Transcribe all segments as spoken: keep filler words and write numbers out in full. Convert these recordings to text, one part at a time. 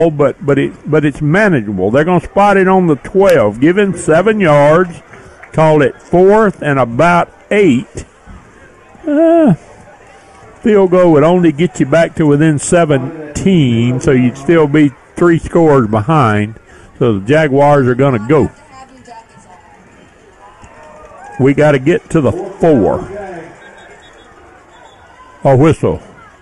but but it but it's manageable. They're going to spot it on the twelve, give him seven yards, call it fourth and about eight. Uh, field goal would only get you back to within seventeen, so you'd still be three scores behind. So the Jaguars are going to go. We got to get to the four. A whistle.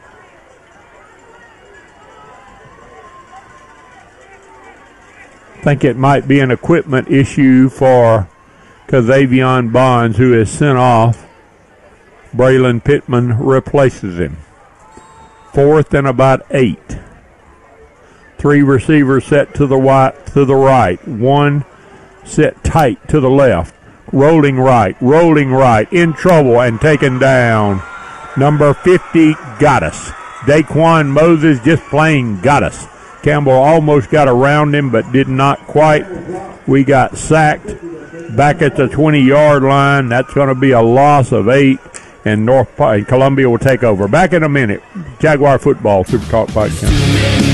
I think it might be an equipment issue for Kazavion Bonds, who is sent off. Braylon Pittman replaces him. Fourth and about eight. Three receivers set to the right, to the right. One set tight to the left. Rolling right, rolling right, in trouble and taken down. Number fifty got us. Daquan Moses just plain got us. Campbell almost got around him but did not quite. We got sacked back at the twenty-yard line. That's going to be a loss of eight, and North Pike, Columbia will take over. Back in a minute. Jaguar football, Super Talk Pike County.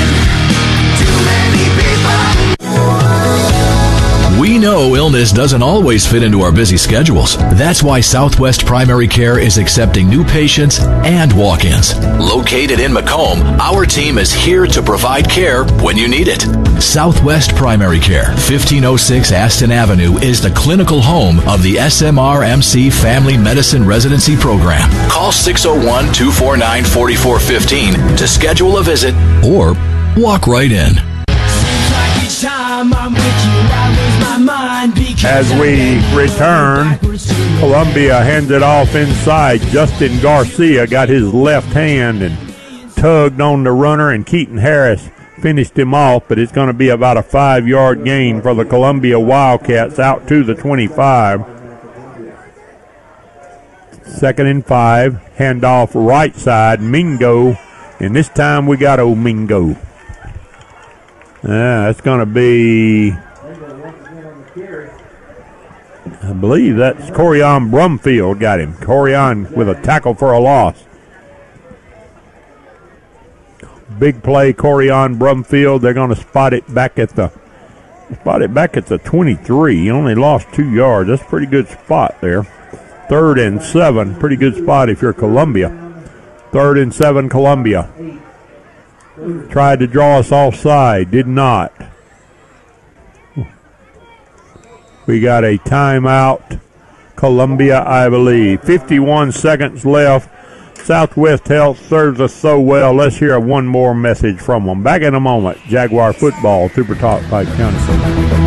We know illness doesn't always fit into our busy schedules. That's why Southwest Primary Care is accepting new patients and walk-ins. Located in Macomb, our team is here to provide care when you need it. Southwest Primary Care, fifteen oh six Aston Avenue, is the clinical home of the S M R M C Family Medicine Residency Program. Call six oh one, two four nine, four four one five to schedule a visit or walk right in. As we return, Columbia hands it off inside. Justin Garcia got his left hand and tugged on the runner, and Keaton Harris finished him off, but it's going to be about a five-yard gain for the Columbia Wildcats out to the twenty-five. Second and five, handoff right side, Mingo, and this time we got old Mingo. Yeah, that's going to be, I believe that's Corian Brumfield got him. Corian with a tackle for a loss. Big play, Corian Brumfield. They're going to spot it back at the, spot it back at the twenty-three. He only lost two yards. That's a pretty good spot there. Third and seven, pretty good spot if you're Columbia. Third and seven, Columbia. Tried to draw us offside, did not. We got a timeout, Columbia, I believe. fifty-one seconds left. Southwest Health serves us so well. Let's hear one more message from them. Back in a moment. Jaguar football, Super Talk Pike County.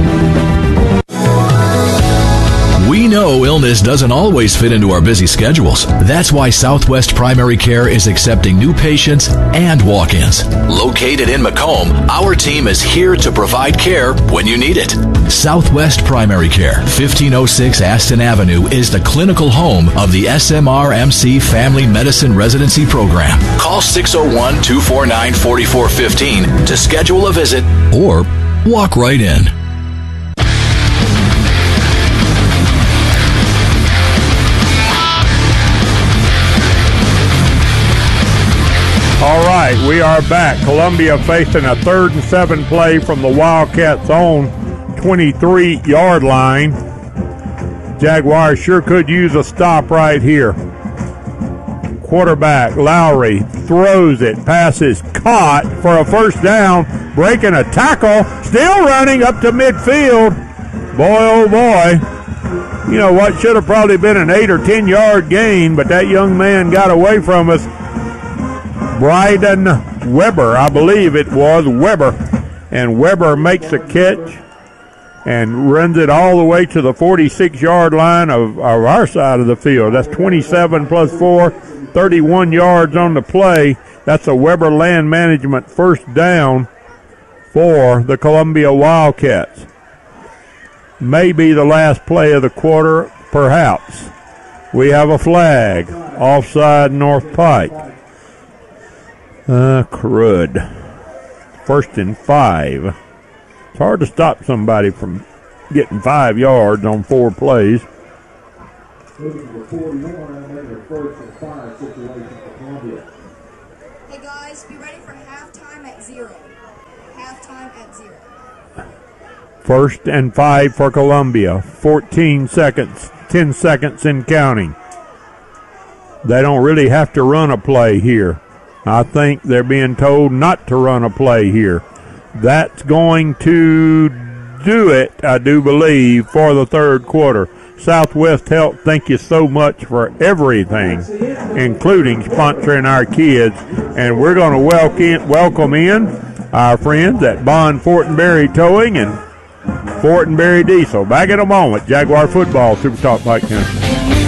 We know illness doesn't always fit into our busy schedules. That's why Southwest Primary Care is accepting new patients and walk-ins. Located in Macomb, our team is here to provide care when you need it. Southwest Primary Care, fifteen oh six Aston Avenue, is the clinical home of the S M R M C Family Medicine Residency Program. Call six oh one, two four nine, four four one five to schedule a visit or walk right in. All right, we are back. Columbia facing a third and seven play from the Wildcats' own twenty-three-yard line. Jaguars sure could use a stop right here. Quarterback Lowry throws it, passes caught for a first down, breaking a tackle, still running up to midfield. Boy, oh boy. You know what, should have probably been an eight or ten-yard gain, but that young man got away from us. Bryden Weber, I believe it was Weber. And Weber makes a catch and runs it all the way to the forty-six-yard line of, of our side of the field. That's twenty-seven plus four, thirty-one yards on the play. That's a Weber Land Management first down for the Columbia Wildcats. Maybe the last play of the quarter, perhaps. We have a flag. Offside North Pike. Uh, crud. First and five. It's hard to stop somebody from getting five yards on four plays. Hey guys, be ready for halftime at zero. halftime at zero. First and five for Columbia. fourteen seconds, ten seconds and counting. They don't really have to run a play here. I think they're being told not to run a play here. That's going to do it, I do believe, for the third quarter. Southwest Health, thank you so much for everything, including sponsoring our kids. And we're going to welcome, welcome in our friends at Bond Fortenberry Towing and Fortenberry Diesel. Back in a moment. Jaguar football, Super Talk Pike County.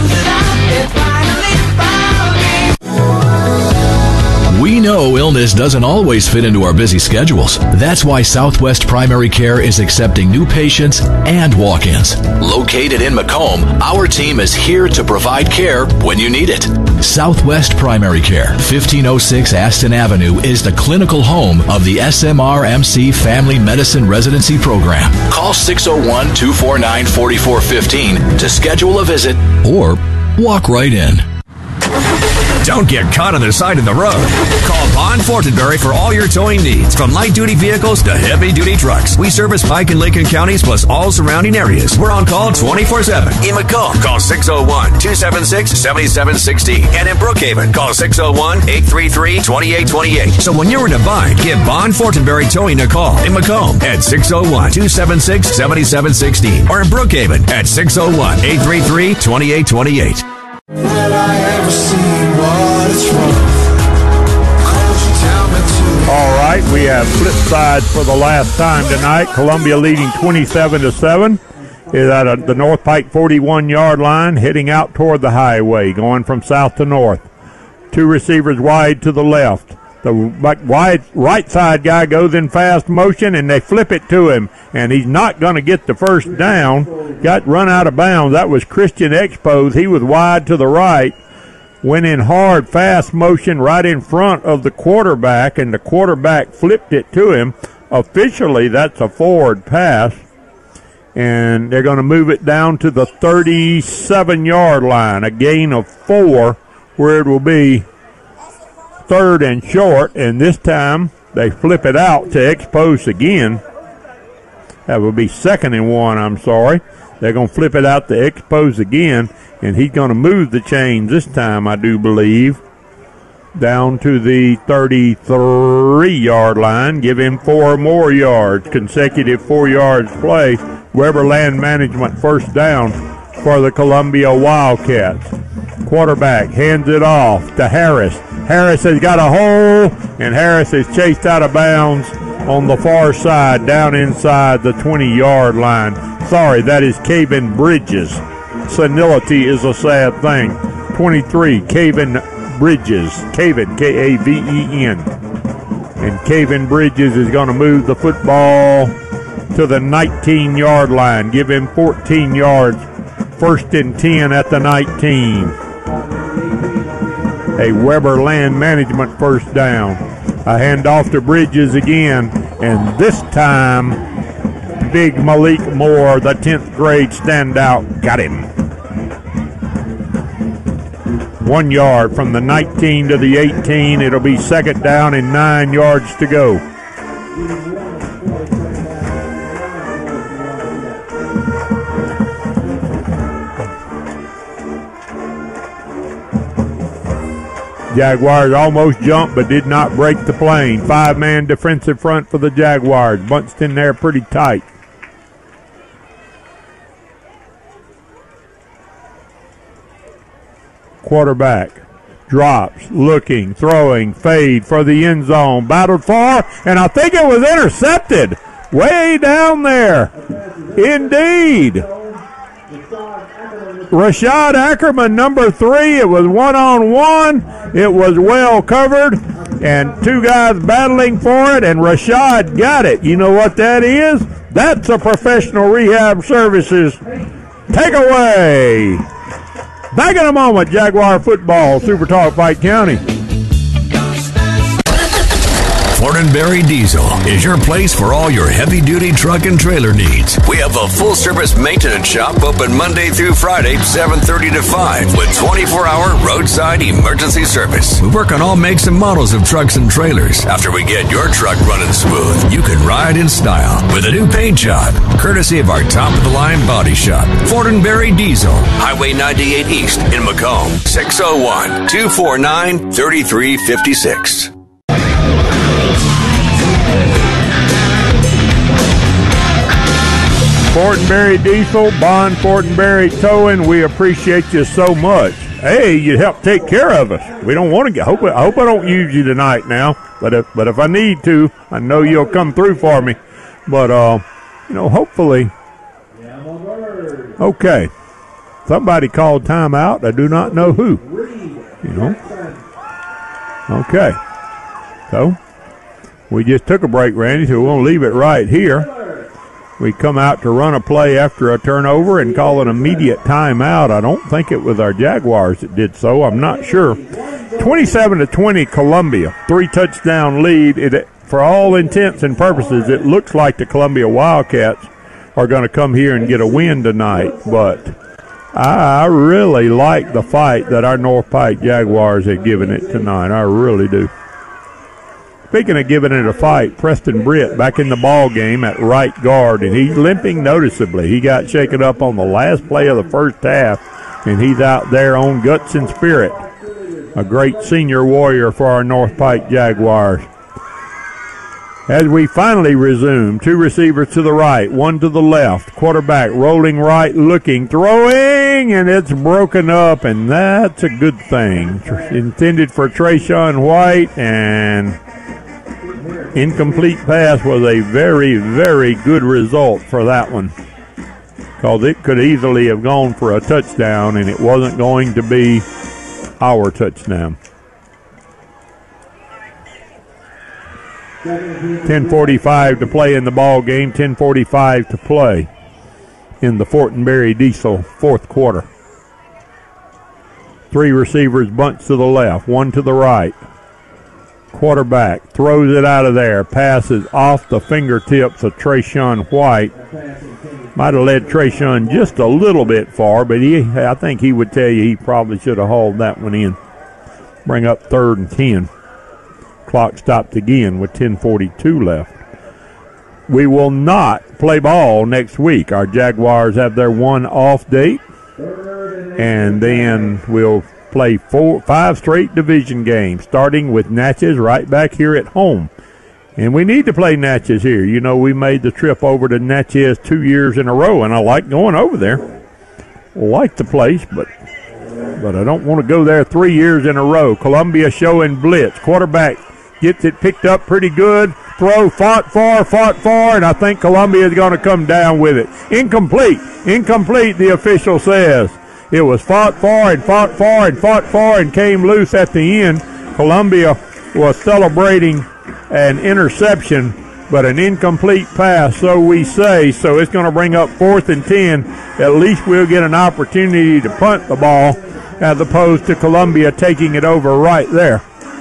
We know illness doesn't always fit into our busy schedules. That's why Southwest Primary Care is accepting new patients and walk-ins. Located in Macomb, our team is here to provide care when you need it. Southwest Primary Care, fifteen oh six Aston Avenue, is the clinical home of the S M R M C Family Medicine Residency Program. Call six oh one, two four nine, four four one five to schedule a visit or walk right in. Don't get caught on the side of the road. Call Bond Fortenberry for all your towing needs, from light-duty vehicles to heavy-duty trucks. We service Pike and Lincoln counties plus all surrounding areas. We're on call twenty-four seven. In Macomb, call six oh one, two seven six, seven seven one six. And in Brookhaven, call six oh one, eight three three, two eight two eight. So when you're in a bind, give Bond Fortenberry Towing a call. In Macomb at six oh one, two seven six, seven seven one six. Or in Brookhaven at six oh one, eight three three, two eight two eight. Will I ever see what it's worth? Could you tell me to? All right, we have flip sides for the last time tonight. Columbia leading twenty-seven to seven is at a, the North Pike forty-one yard line, heading out toward the highway, going from south to north. Two receivers wide to the left. The wide right side guy goes in fast motion, and they flip it to him, and he's not going to get the first down. Got run out of bounds. That was Christian Expose. He was wide to the right, went in hard, fast motion right in front of the quarterback, and the quarterback flipped it to him. Officially, that's a forward pass, and they're going to move it down to the thirty-seven yard line, a gain of four, where it will be third and short, and this time they flip it out to Expose again. That would be second and one, I'm sorry. They're going to flip it out to Expose again, and he's going to move the chains this time, I do believe, down to the thirty-three yard line, give him four more yards, consecutive four yards play. Weber Land Management first down for the Columbia Wildcats. Quarterback hands it off to Harris. Harris has got a hole, and Harris is chased out of bounds on the far side, down inside the twenty yard line. Sorry, that is Caven Bridges. Senility is a sad thing. twenty-three, Caven Bridges. Caven, K A V E N. And Caven Bridges is going to move the football to the nineteen yard line. Give him fourteen yards. First and ten at the nineteen. A Weber Land Management first down. A handoff to Bridges again, and this time, Big Malik Moore, the tenth grade standout, got him. One yard from the nineteen to the eighteen. It'll be second down and nine yards to go. Jaguars almost jumped but did not break the plane. Five-man defensive front for the Jaguars. Bunched in there pretty tight. Quarterback drops, looking, throwing, fade for the end zone. Battled far, and I think it was intercepted. Way down there. Indeed. Rashad Ackerman, number three. It was one-on-one. It was well covered, and two guys battling for it, and Rashad got it. You know what that is? That's a Professional Rehab Services takeaway. Back in a moment, Jaguar football, Super Talk Pike County. Fortenberry Diesel is your place for all your heavy-duty truck and trailer needs. We have a full-service maintenance shop open Monday through Friday, seven thirty to five, with twenty-four hour roadside emergency service. We work on all makes and models of trucks and trailers. After we get your truck running smooth, you can ride in style with a new paint job, courtesy of our top-of-the-line body shop. Fortenberry Diesel, Highway ninety-eight East in Macomb, six oh one, two four nine, three three five six. Fortenberry Diesel, Bond Fortenberry Towing, we appreciate you so much. Hey, you help take care of us. We don't want to get. Hope I hope I don't use you tonight now, but if but if I need to, I know you'll come through for me. But uh, you know, hopefully. Okay, somebody called timeout. I do not know who. You know. Okay, so we just took a break, Randy. So we'll leave it right here. We come out to run a play after a turnover and call an immediate timeout. I don't think it was our Jaguars that did so. I'm not sure. twenty-seven to twenty, Columbia. Three touchdown lead. It, for all intents and purposes, it looks like the Columbia Wildcats are going to come here and get a win tonight. But I really like the fight that our North Pike Jaguars have given it tonight. I really do. Speaking of giving it a fight, Preston Britt back in the ball game at right guard, and he's limping noticeably. He got shaken up on the last play of the first half, and he's out there on guts and spirit. A great senior warrior for our North Pike Jaguars. As we finally resume, two receivers to the right, one to the left, quarterback rolling right, looking, throwing, and it's broken up, and that's a good thing. Intended for Trayshawn White, and incomplete pass was a very, very good result for that one, because it could easily have gone for a touchdown, and it wasn't going to be our touchdown. ten forty-five to play in the ball game, ten forty-five to play in the Fortenberry Diesel fourth quarter. Three receivers bunch to the left, one to the right. Quarterback throws it out of there, passes off the fingertips of Trayshawn White. Might have led Trayshawn just a little bit far, but he, I think he would tell you he probably should have hauled that one in. Bring up third and ten. Clock stopped again with ten forty-two left. We will not play ball next week. Our Jaguars have their one off date, and then we'll play four, five straight division games, starting with Natchez right back here at home. And we need to play Natchez here. You know, we made the trip over to Natchez two years in a row, and I like going over there. I like the place, but but I don't want to go there three years in a row. Columbia showing blitz. Quarterback gets it picked up pretty good. Throw, fought far, fought far, and I think Columbia is going to come down with it. Incomplete. Incomplete, the official says. It was fought far and fought far and fought far and came loose at the end. Columbia was celebrating an interception, but an incomplete pass, so we say. So it's going to bring up fourth and ten. At least we'll get an opportunity to punt the ball as opposed to Columbia taking it over right there.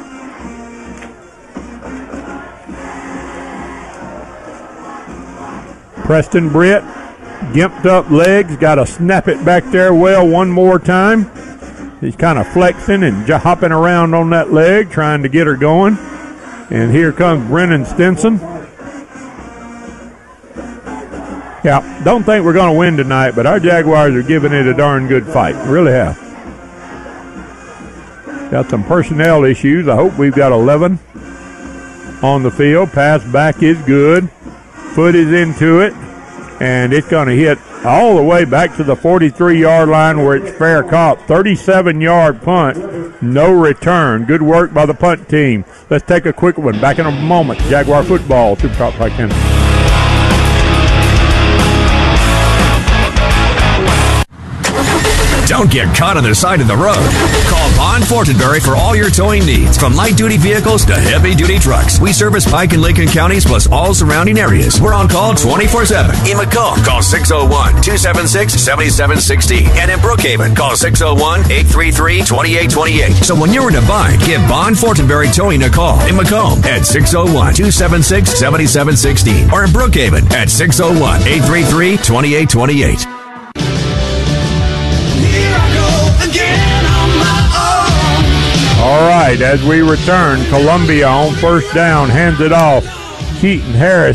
Preston Britt, gimped up legs, got to snap it back there well one more time. He's kind of flexing and hopping around on that leg, trying to get her going. And here comes Brennan Stinson. Yeah, don't think we're going to win tonight, but our Jaguars are giving it a darn good fight. Really have. Got some personnel issues. I hope we've got eleven on the field. Pass back is good. Foot is into it, and it's going to hit all the way back to the forty-three-yard line where it's fair caught. thirty-seven-yard punt, no return. Good work by the punt team. Let's take a quick one. Back in a moment. Jaguar football, Super Talk Pike County. Don't get caught on the side of the road. Call Bond Fortenberry for all your towing needs, from light-duty vehicles to heavy-duty trucks. We service Pike and Lincoln counties plus all surrounding areas. We're on call twenty-four seven. In Macomb, call six oh one, two seven six, seven seven one six. And in Brookhaven, call six oh one, eight three three, two eight two eight. So when you're in a bind, give Bond Fortenberry Towing a call. In Macomb at six oh one, two seven six, seven seven one six. Or in Brookhaven at six oh one, eight three three, two eight two eight. All right, as we return, Columbia on first down hands it off. Keaton Harris